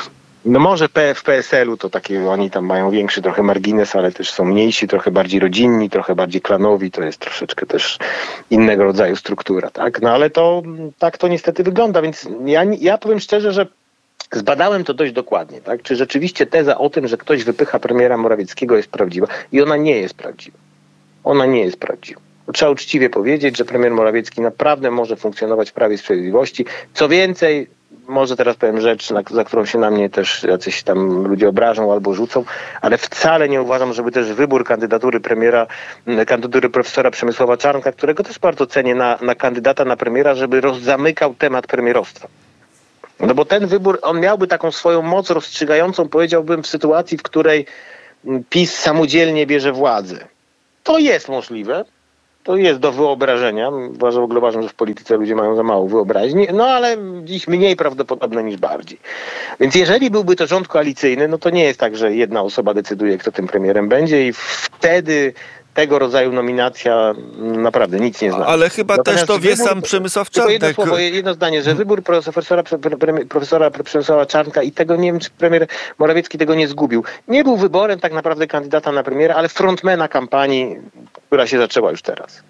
no może P, w P S L u to takie, oni tam mają większy trochę margines, ale też są mniejsi, trochę bardziej rodzinni, trochę bardziej klanowi. To jest troszeczkę też innego rodzaju struktura, tak? No ale to tak to niestety wygląda, więc ja, ja powiem szczerze, że Zbadałem to dość dokładnie, tak? Czy rzeczywiście teza o tym, że ktoś wypycha premiera Morawieckiego jest prawdziwa i ona nie jest prawdziwa. Ona nie jest prawdziwa. Trzeba uczciwie powiedzieć, że premier Morawiecki naprawdę może funkcjonować w Prawie i Sprawiedliwości. Co więcej, może teraz powiem rzecz, na, za którą się na mnie też jacyś tam ludzie obrażą albo rzucą, ale wcale nie uważam, żeby też wybór kandydatury premiera, kandydatury profesora Przemysława Czarnka, którego też bardzo cenię na, na kandydata na premiera, żeby rozzamykał temat premierostwa. No bo ten wybór, on miałby taką swoją moc rozstrzygającą, powiedziałbym, w sytuacji, w której PiS samodzielnie bierze władzę. To jest możliwe. To jest do wyobrażenia. Uważam, w ogóle uważam, że w polityce ludzie mają za mało wyobraźni, no ale dziś mniej prawdopodobne niż bardziej. Więc jeżeli byłby to rząd koalicyjny, no to nie jest tak, że jedna osoba decyduje, kto tym premierem będzie i wtedy tego rodzaju nominacja naprawdę nic nie znaczy. Ale chyba Natomiast też to wie wybór, sam Przemysław tylko Czarnek. Jedno słowo, jedno zdanie, że wybór profesora, profesora Przemysława Czarnka i tego, nie wiem, czy premier Morawiecki tego nie zgubił, nie był wyborem tak naprawdę kandydata na premiera, ale frontmana kampanii, która się zaczęła już teraz.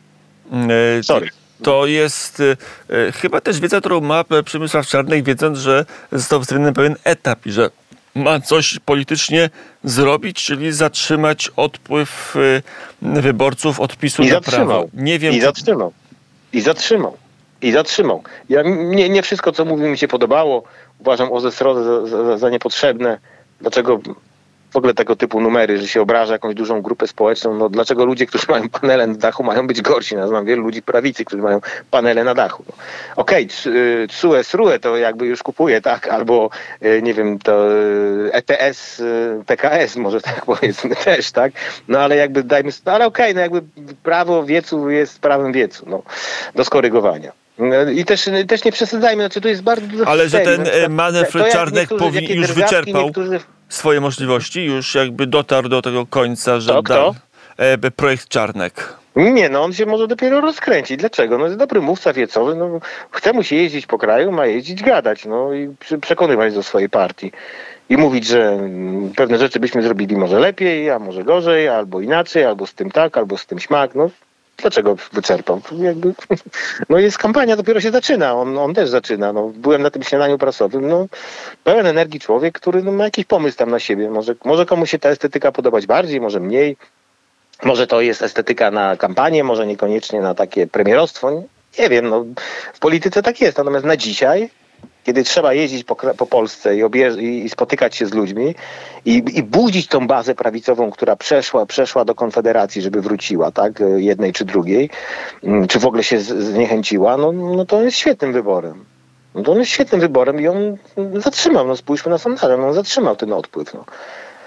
Sorry. To jest e, chyba też wiedza, którą ma Przemysław Czarnek, wiedząc, że został wystawiony pewien etap i że ma coś politycznie zrobić, czyli zatrzymać odpływ e, wyborców od PiSu I na zatrzymał. prawo. Nie wiem, I czy... zatrzymał. I zatrzymał. I zatrzymał. Ja, nie, nie wszystko, co mówił, mi się podobało. Uważam O Z S R O za, za, za niepotrzebne. Dlaczego w ogóle tego typu numery, że się obraża jakąś dużą grupę społeczną? No dlaczego ludzie, którzy mają panele na dachu, mają być gorsi? Ja znam wielu ludzi prawicy, którzy mają panele na dachu. No. Okej, okay, T S U E, S R U E to jakby już kupuje, tak? Albo nie wiem, to E T S, P K S może tak powiedzmy też, tak? No ale jakby dajmy, no, ale okej, okay, no jakby prawo wiecu jest prawem wiecu, no, do skorygowania. I też, też nie przesadzajmy, znaczy to jest bardzo dużo ale że ten no, Manfred Czarnek powi- już wyczerpał niektórzy... swoje możliwości, już jakby dotarł do tego końca, że to, da e, projekt Czarnek. Nie, no on się może dopiero rozkręcić. Dlaczego? No jest dobry mówca wiecowy, no chce mu się jeździć po kraju, ma jeździć gadać, no i przekonywać do swojej partii. I mówić, że pewne rzeczy byśmy zrobili może lepiej, a może gorzej, albo inaczej, albo z tym tak, albo z tym śmak, no. Dlaczego wyczerpał? Jakby, no jest kampania, dopiero się zaczyna. On, on też zaczyna. No, byłem na tym śniadaniu prasowym. No, pełen energii człowiek, który no, ma jakiś pomysł tam na siebie. Może, może komuś się ta estetyka podobać bardziej, może mniej. Może to jest estetyka na kampanię, może niekoniecznie na takie premierostwo. Nie, nie wiem, no, w polityce tak jest. Natomiast na dzisiaj, kiedy trzeba jeździć po, po Polsce i, objeżdż- i spotykać się z ludźmi i, i budzić tą bazę prawicową, która przeszła, przeszła do Konfederacji, żeby wróciła, tak, jednej czy drugiej, czy w ogóle się z- zniechęciła, no, no to on jest świetnym wyborem. No to on jest świetnym wyborem i on zatrzymał, no spójrzmy na sondaże, no on zatrzymał ten odpływ, no.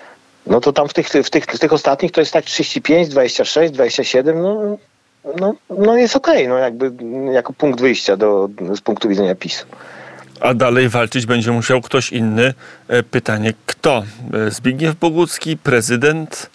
No to tam w tych, w tych, w tych ostatnich to jest tak trzydzieści pięć, dwadzieścia sześć, dwadzieścia siedem, no, no, no jest okej, okay, no jakby jako punkt wyjścia do, z punktu widzenia PiSu. A dalej walczyć będzie musiał ktoś inny. Pytanie, kto? Zbigniew Bogucki, prezydent?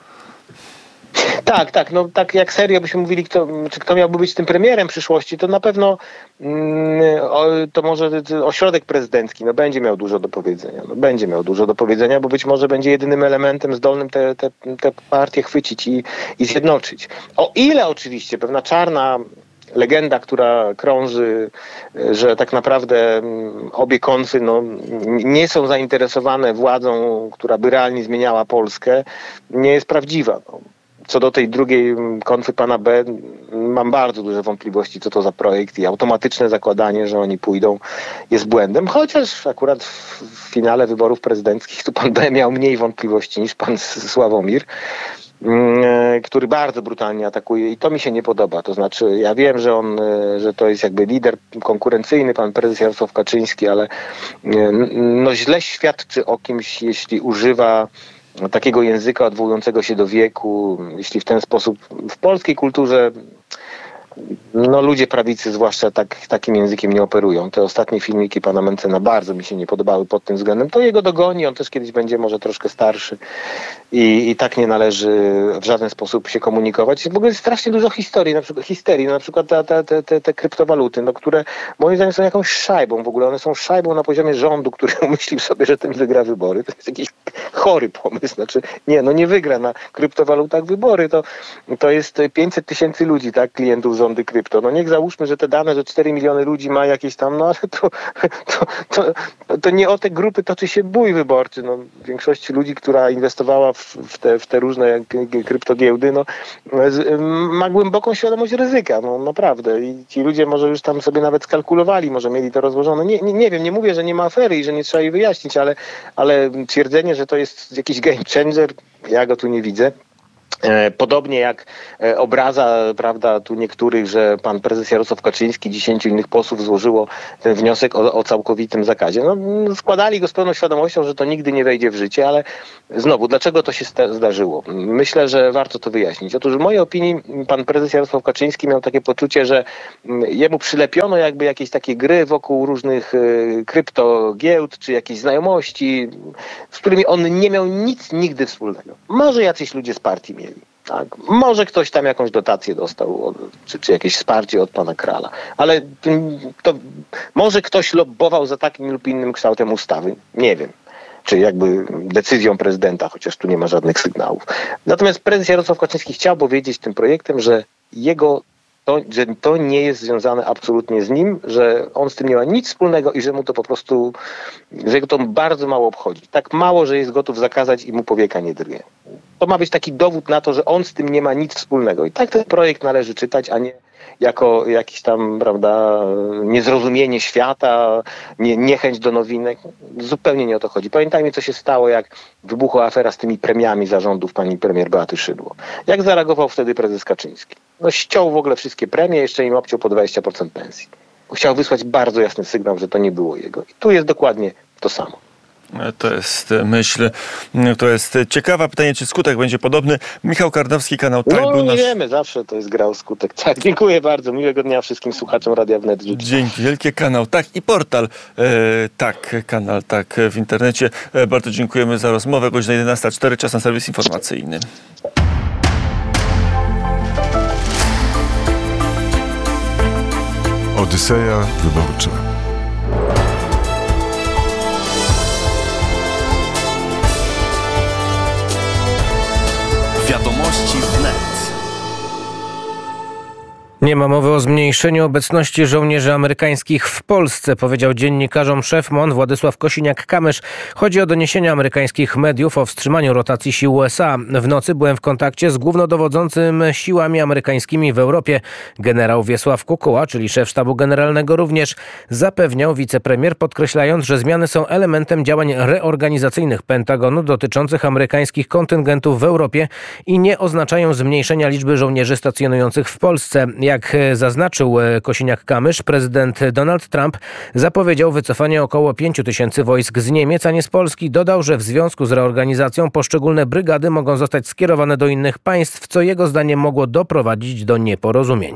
Tak, tak, no tak jak serio byśmy mówili, kto, czy kto miałby być tym premierem przyszłości, to na pewno mm, o, to może ośrodek prezydencki, no będzie miał dużo do powiedzenia, no będzie miał dużo do powiedzenia, bo być może będzie jedynym elementem zdolnym te, te, te partie chwycić i, i zjednoczyć. O ile oczywiście pewna czarna legenda, która krąży, że tak naprawdę obie konfy no, nie są zainteresowane władzą, która by realnie zmieniała Polskę, nie jest prawdziwa. No. Co do tej drugiej konfy pana B, mam bardzo duże wątpliwości, co to za projekt i automatyczne zakładanie, że oni pójdą, jest błędem. Chociaż akurat w finale wyborów prezydenckich tu pan B miał mniej wątpliwości niż pan Sławomir, który bardzo brutalnie atakuje i to mi się nie podoba. To znaczy, ja wiem, że on, że to jest jakby lider konkurencyjny, pan prezes Jarosław Kaczyński, ale no źle świadczy o kimś, jeśli używa takiego języka odwołującego się do wieku, jeśli w ten sposób w polskiej kulturze no ludzie prawicy zwłaszcza tak, takim językiem nie operują. Te ostatnie filmiki pana Mencena bardzo mi się nie podobały pod tym względem. To jego dogoni, on też kiedyś będzie może troszkę starszy i, i tak nie należy w żaden sposób się komunikować. W ogóle jest strasznie dużo historii, na przykład histerii, na przykład te, te, te, te, te kryptowaluty, no, które moim zdaniem są jakąś szajbą w ogóle. One są szajbą na poziomie rządu, który umyślił sobie, że tym wygra wybory. To jest jakiś chory pomysł. Znaczy, nie, no nie wygra na kryptowalutach wybory. To, to jest pięćset tysięcy ludzi, tak, klientów urządy krypto. No niech załóżmy, że te dane, że cztery miliony ludzi ma jakieś tam, no ale to, to, to, to nie o te grupy toczy się bój wyborczy. No, większości ludzi, która inwestowała w, w, te, w te różne kryptogiełdy, no, z, ma głęboką świadomość ryzyka, no naprawdę. I ci ludzie może już tam sobie nawet skalkulowali, może mieli to rozłożone. Nie, nie, nie wiem, nie mówię, że nie ma afery i że nie trzeba jej wyjaśnić, ale, ale twierdzenie, że to jest jakiś game changer, ja go tu nie widzę. Podobnie jak obraza, prawda, tu niektórych, że pan prezes Jarosław Kaczyński, dziesięciu innych posłów złożyło ten wniosek o, o całkowitym zakazie. No, składali go z pełną świadomością, że to nigdy nie wejdzie w życie, ale znowu, dlaczego to się sta- zdarzyło? Myślę, że warto to wyjaśnić. Otóż w mojej opinii pan prezes Jarosław Kaczyński miał takie poczucie, że jemu przylepiono jakby jakieś takie gry wokół różnych y, kryptogiełd, czy jakiejś znajomości, z którymi on nie miał nic nigdy wspólnego. Może jacyś ludzie z partii mieli. Tak. Może ktoś tam jakąś dotację dostał, czy, czy jakieś wsparcie od pana Krala, ale to może ktoś lobbował za takim lub innym kształtem ustawy. Nie wiem. Czy jakby decyzją prezydenta, chociaż tu nie ma żadnych sygnałów. Natomiast prezes Jarosław Kaczyński chciał powiedzieć tym projektem, że jego To, że to nie jest związane absolutnie z nim, że on z tym nie ma nic wspólnego i że mu to po prostu, że go to bardzo mało obchodzi. Tak mało, że jest gotów zakazać i mu powieka nie drgnie. To ma być taki dowód na to, że on z tym nie ma nic wspólnego. I tak ten projekt należy czytać, a nie jako jakiś tam, prawda, niezrozumienie świata, nie, niechęć do nowinek. Zupełnie nie o to chodzi. Pamiętajmy, co się stało, jak wybuchła afera z tymi premiami zarządów pani premier Beaty Szydło. Jak zareagował wtedy prezes Kaczyński? No ściął w ogóle wszystkie premie, jeszcze im obciął po dwadzieścia procent pensji. Chciał wysłać bardzo jasny sygnał, że to nie było jego. I tu jest dokładnie to samo. To jest myśl, to jest ciekawe pytanie, czy skutek będzie podobny. Michał Karnowski, kanał Tak. No był nie nasz... wiemy, zawsze to jest gra o skutek. Tak, dziękuję bardzo. Miłego dnia wszystkim słuchaczom Radia Wnet. Dzięki wielkie. Kanał Tak i portal e, Tak, kanał Tak w internecie. E, bardzo dziękujemy za rozmowę. Godzina jedenasta zero cztery, czas na serwis informacyjny. Odyseja wyborcza. Wiadomości wnet. Nie ma mowy o zmniejszeniu obecności żołnierzy amerykańskich w Polsce, powiedział dziennikarzom szef M O N Władysław Kosiniak-Kamysz. Chodzi o doniesienia amerykańskich mediów o wstrzymaniu rotacji sił U S A. W nocy byłem w kontakcie z głównodowodzącym siłami amerykańskimi w Europie. Generał Wiesław Kukuła, czyli szef sztabu generalnego również, zapewniał wicepremier, podkreślając, że zmiany są elementem działań reorganizacyjnych Pentagonu dotyczących amerykańskich kontyngentów w Europie i nie oznaczają zmniejszenia liczby żołnierzy stacjonujących w Polsce. Jak zaznaczył Kosiniak-Kamysz, prezydent Donald Trump zapowiedział wycofanie około pięciu tysięcy wojsk z Niemiec, a nie z Polski. Dodał, że w związku z reorganizacją poszczególne brygady mogą zostać skierowane do innych państw, co jego zdaniem mogło doprowadzić do nieporozumień.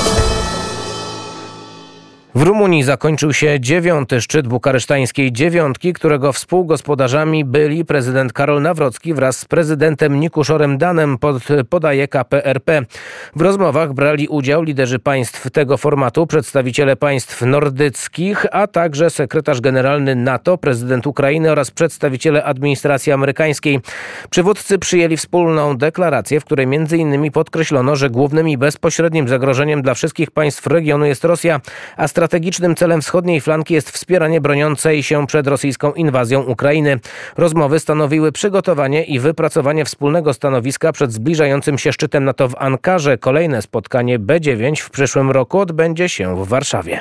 W Rumunii zakończył się dziewiąty szczyt bukaresztańskiej dziewiątki, którego współgospodarzami byli prezydent Karol Nawrocki wraz z prezydentem Nikuszorem Danem, pod, podaje K P R P. W rozmowach brali udział liderzy państw tego formatu, przedstawiciele państw nordyckich, a także sekretarz generalny NATO, prezydent Ukrainy oraz przedstawiciele administracji amerykańskiej. Przywódcy przyjęli wspólną deklarację, w której między innymi podkreślono, że głównym i bezpośrednim zagrożeniem dla wszystkich państw regionu jest Rosja, a strategicznym celem wschodniej flanki jest wspieranie broniącej się przed rosyjską inwazją Ukrainy. Rozmowy stanowiły przygotowanie i wypracowanie wspólnego stanowiska przed zbliżającym się szczytem NATO w Ankarze. Kolejne spotkanie B dziewięć w przyszłym roku odbędzie się w Warszawie.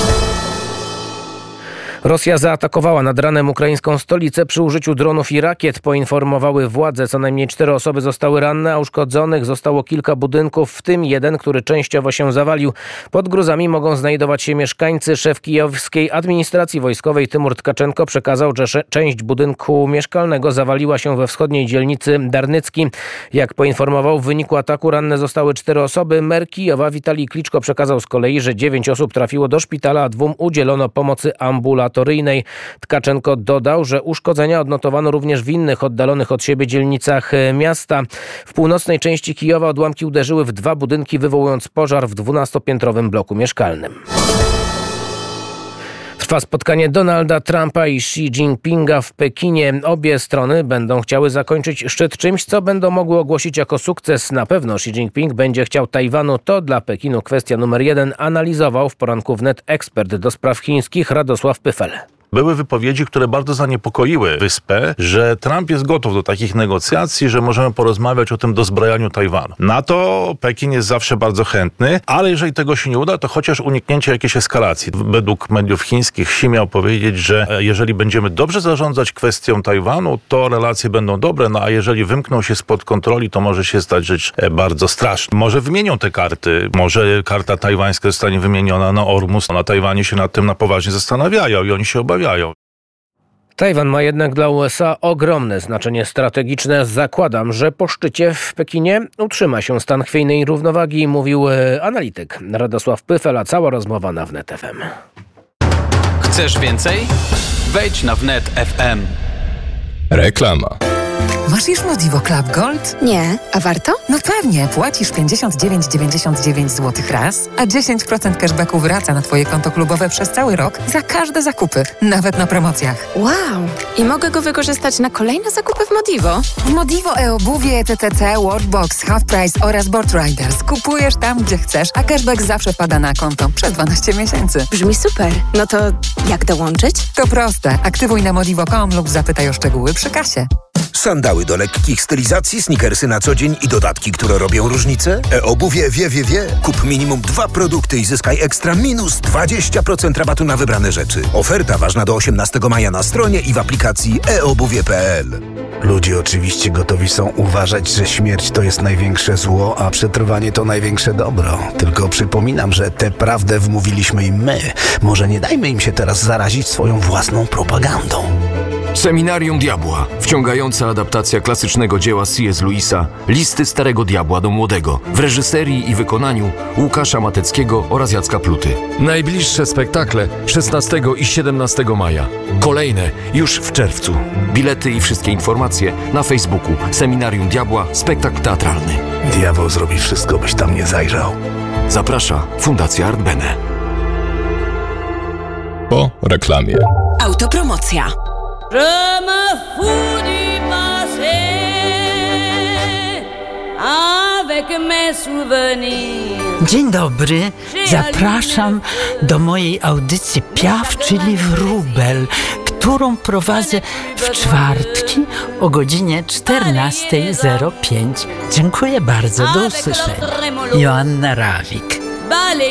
Rosja zaatakowała nad ranem ukraińską stolicę przy użyciu dronów i rakiet, poinformowały władze. Co najmniej cztery osoby zostały ranne, a uszkodzonych zostało kilka budynków, w tym jeden, który częściowo się zawalił. Pod gruzami mogą znajdować się mieszkańcy. Szef kijowskiej administracji wojskowej Tymur Tkaczenko przekazał, że część budynku mieszkalnego zawaliła się we wschodniej dzielnicy Darnycki. Jak poinformował, w wyniku ataku ranne zostały cztery osoby. Mer Kijowa Witalij Kliczko przekazał z kolei, że dziewięć osób trafiło do szpitala, a dwóm udzielono pomocy ambulatoryjnej. Tkaczenko dodał, że uszkodzenia odnotowano również w innych oddalonych od siebie dzielnicach miasta. W północnej części Kijowa odłamki uderzyły w dwa budynki, wywołując pożar w dwunastopiętrowym bloku mieszkalnym. Trwa spotkanie Donalda Trumpa i Xi Jinpinga w Pekinie. Obie strony będą chciały zakończyć szczyt czymś, co będą mogły ogłosić jako sukces. Na pewno Xi Jinping będzie chciał Tajwanu. To dla Pekinu kwestia numer jeden, analizował w poranku wnet ekspert do spraw chińskich Radosław Pyfel. Były wypowiedzi, które bardzo zaniepokoiły wyspę, że Trump jest gotów do takich negocjacji, że możemy porozmawiać o tym dozbrajaniu Tajwanu. Na to Pekin jest zawsze bardzo chętny, ale jeżeli tego się nie uda, to chociaż uniknięcie jakiejś eskalacji. Według mediów chińskich Xi miał powiedzieć, że jeżeli będziemy dobrze zarządzać kwestią Tajwanu, to relacje będą dobre, no a jeżeli wymkną się spod kontroli, to może się stać rzecz bardzo straszna. Może wymienią te karty, może karta tajwańska zostanie wymieniona na Ormus. Na Tajwanie się nad tym na poważnie zastanawiają i oni się obawiają. Tajwan ma jednak dla U S A ogromne znaczenie strategiczne. Zakładam, że po szczycie w Pekinie utrzyma się stan chwiejnej równowagi, mówił analityk Radosław Pyfel, a cała rozmowa na wnet kropka f m. Chcesz więcej? Wejdź na wnet kropka f m. Reklama. Masz już Modivo Club Gold? Nie, a warto? No pewnie, płacisz pięćdziesiąt dziewięć dziewięćdziesiąt dziewięć złotych raz, a dziesięć procent cashbacku wraca na twoje konto klubowe przez cały rok za każde zakupy, nawet na promocjach. Wow! I mogę go wykorzystać na kolejne zakupy w Modivo? W Modivo e-obuwie, T T C, Worldbox, Half Price oraz Board Riders kupujesz tam, gdzie chcesz, a cashback zawsze wpada na konto przez dwanaście miesięcy. Brzmi super. No to jak dołączyć? To proste. Aktywuj na modivo kropka com lub zapytaj o szczegóły przy kasie. Sandały do lekkich stylizacji, sneakersy na co dzień i dodatki, które robią różnicę? E-obuwie wie, wie, wie. Kup minimum dwa produkty i zyskaj ekstra minus dwadzieścia procent rabatu na wybrane rzeczy. Oferta ważna do osiemnastego maja na stronie i w aplikacji e obuwie kropka p l. Ludzie oczywiście gotowi są uważać, że śmierć to jest największe zło, a przetrwanie to największe dobro. Tylko przypominam, że tę prawdę wmówiliśmy im my. Może nie dajmy im się teraz zarazić swoją własną propagandą. Seminarium Diabła. Wciągająca adaptacja klasycznego dzieła C S Lewisa Listy Starego Diabła do Młodego w reżyserii i wykonaniu Łukasza Mateckiego oraz Jacka Pluty. Najbliższe spektakle szesnastego i siedemnastego maja. Kolejne już w czerwcu. Bilety i wszystkie informacje na Facebooku Seminarium Diabła Spektakl Teatralny. Diabeł zrobi wszystko, byś tam nie zajrzał. Zaprasza Fundacja Art Bene. Po reklamie. Autopromocja. Je me fous du passé avec mes souvenirs. Dzień dobry, zapraszam do mojej audycji Piaf, czyli Wróbel, którą prowadzę w czwartki o godzinie czternasta zero pięć. Dziękuję bardzo, do usłyszenia. Joanna Rawik.